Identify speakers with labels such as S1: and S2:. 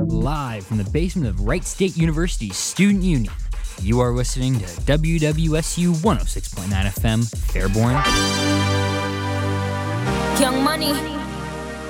S1: Live from the basement of Wright State University's Student Union, you are listening to WWSU 106.9 FM, Fairborn.
S2: Young Money.